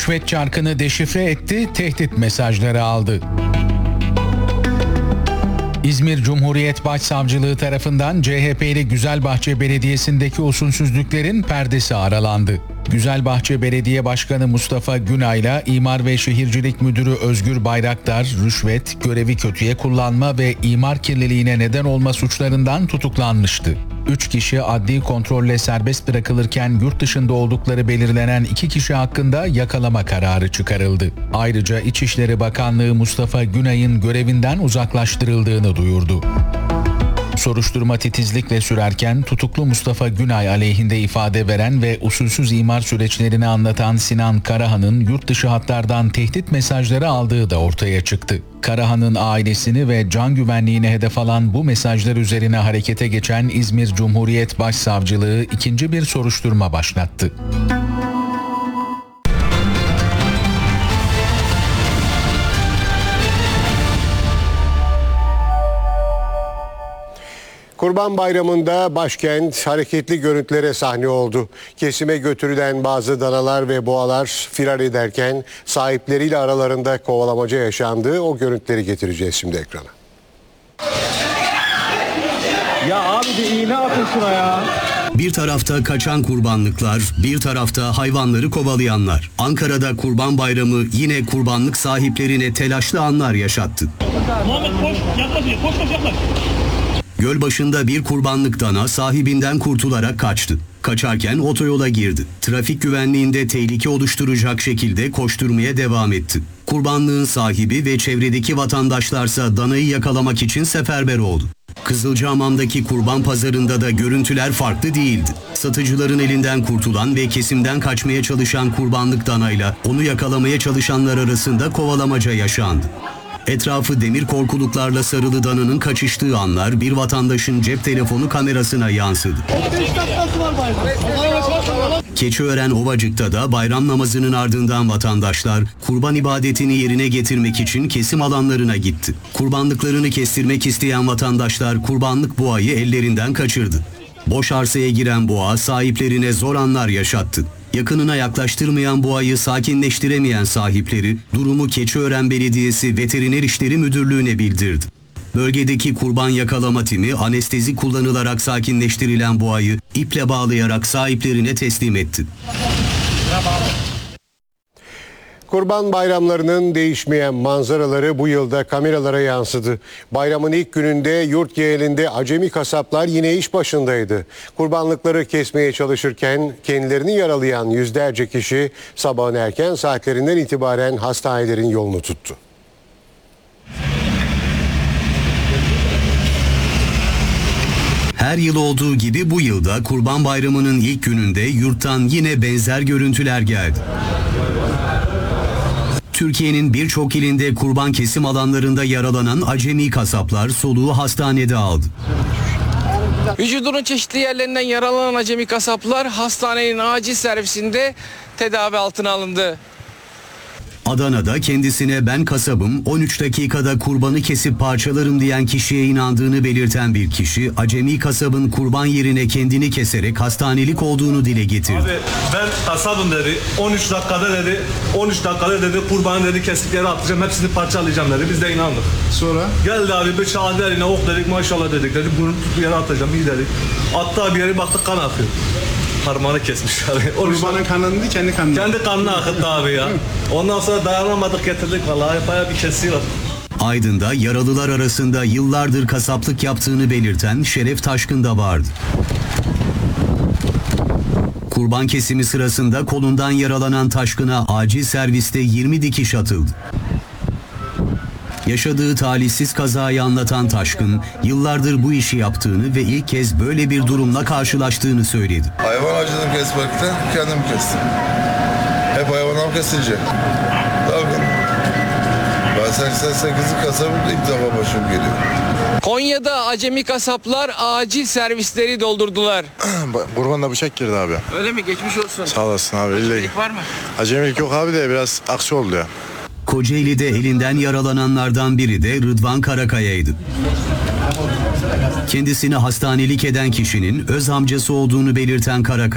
rüşvet çarkını deşifre etti, tehdit mesajları aldı. İzmir Cumhuriyet Başsavcılığı tarafından CHP'li Güzelbahçe Belediyesi'ndeki usulsüzlüklerin perdesi aralandı. Güzelbahçe Belediye Başkanı Mustafa Günay'la İmar ve Şehircilik Müdürü Özgür Bayraktar, rüşvet, görevi kötüye kullanma ve imar kirliliğine neden olma suçlarından tutuklanmıştı. 3 kişi adli kontrolle serbest bırakılırken yurt dışında oldukları belirlenen 2 kişi hakkında yakalama kararı çıkarıldı. Ayrıca İçişleri Bakanlığı Mustafa Günay'ın görevinden uzaklaştırıldığını duyurdu. Soruşturma titizlikle sürerken tutuklu Mustafa Günay aleyhinde ifade veren ve usulsüz imar süreçlerini anlatan Sinan Karahan'ın yurt dışı hatlardan tehdit mesajları aldığı da ortaya çıktı. Karahan'ın ailesini ve can güvenliğine hedef alan bu mesajlar üzerine harekete geçen İzmir Cumhuriyet Başsavcılığı ikinci bir soruşturma başlattı. Kurban Bayramı'nda başkent hareketli görüntülere sahne oldu. Kesime götürülen bazı danalar ve boğalar firar ederken sahipleriyle aralarında kovalamaca yaşandı. O görüntüleri getireceğiz şimdi ekrana. Ya abi bir iğne atın şuna ya. Bir tarafta kaçan kurbanlıklar, bir tarafta hayvanları kovalayanlar. Ankara'da Kurban Bayramı yine kurbanlık sahiplerine telaşlı anlar yaşattı. Muhammed koş, yaklaş, koş yaklaş. Gölbaşı'nda bir kurbanlık dana sahibinden kurtularak kaçtı. Kaçarken otoyola girdi. Trafik güvenliğinde tehlike oluşturacak şekilde koşturmaya devam etti. Kurbanlığın sahibi ve çevredeki vatandaşlarsa danayı yakalamak için seferber oldu. Kızılcahamam'daki kurban pazarında da görüntüler farklı değildi. Satıcıların elinden kurtulan ve kesimden kaçmaya çalışan kurbanlık danayla onu yakalamaya çalışanlar arasında kovalamaca yaşandı. Etrafı demir korkuluklarla sarılı dananın kaçıştığı anlar bir vatandaşın cep telefonu kamerasına yansıdı. Keçiören Ovacık'ta da bayram namazının ardından vatandaşlar kurban ibadetini yerine getirmek için kesim alanlarına gitti. Kurbanlıklarını kestirmek isteyen vatandaşlar kurbanlık boğayı ellerinden kaçırdı. Boş arsaya giren boğa sahiplerine zor anlar yaşattı. Yakınına yaklaştırmayan boğayı sakinleştiremeyen sahipleri durumu Keçiören Belediyesi Veteriner İşleri Müdürlüğü'ne bildirdi. Bölgedeki kurban yakalama timi anestezi kullanılarak sakinleştirilen boğayı iple bağlayarak sahiplerine teslim etti. Kurban bayramlarının değişmeyen manzaraları bu yılda kameralara yansıdı. Bayramın ilk gününde yurt genelinde acemi kasaplar yine iş başındaydı. Kurbanlıkları kesmeye çalışırken kendilerini yaralayan yüzlerce kişi sabahın erken saatlerinden itibaren hastanelerin yolunu tuttu. Her yıl olduğu gibi bu yılda Kurban Bayramı'nın ilk gününde yurttan yine benzer görüntüler geldi. Türkiye'nin birçok ilinde kurban kesim alanlarında yaralanan acemi kasaplar soluğu hastanede aldı. Vücudunun çeşitli yerlerinden yaralanan acemi kasaplar hastanenin acil servisinde tedavi altına alındı. Adana'da kendisine "ben kasabım, 13 dakikada kurbanı kesip parçalarım" diyen kişiye inandığını belirten bir kişi, acemi kasabın kurban yerine kendini keserek hastanelik olduğunu dile getirdi. Abi ben kasabım dedi, 13 dakikada dedi kurbanı dedi kesip yere atacağım, hepsini parçalayacağım dedi. Biz de inandık. Sonra? Geldi abi bıçağı eline ok dedik, maşallah dedik dedi, bunu tutup yere atacağım, iyi dedik. Attı bir yere baktık kan akıyor. Parmağını kesmiş abi. Kurbanın kanını değil, kendi kanını. Kendi kanını akıttı abi ya. Ondan sonra dayanamadık, getirdik vallahi, bayağı bir kesiyor. Aydın'da yaralılar arasında yıllardır kasaplık yaptığını belirten Şeref Taşkın da vardı. Kurban kesimi sırasında kolundan yaralanan Taşkın'a acil serviste 20 dikiş atıldı. Yaşadığı talihsiz kazayı anlatan Taşkın, yıllardır bu işi yaptığını ve ilk kez böyle bir durumla karşılaştığını söyledi. Hayvan acıdım kesmekten, kendim kestim. Hep hayvanlar kesince. Tabii. Ben 88'li kasabım, ilk defa başım geliyor. Konya'da acemi kasaplar acil servisleri doldurdular. Kurbanla bıçak girdi abi. Öyle mi? Geçmiş olsun. Sağ olasın abi. Acemilik var mı? Acemilik yok abi de biraz aksi oldu ya. Kocaeli'de elinden yaralananlardan biri de Rıdvan Karakaya'ydı. Kendisini hastanelik eden kişinin öz amcası olduğunu belirten Karakaya,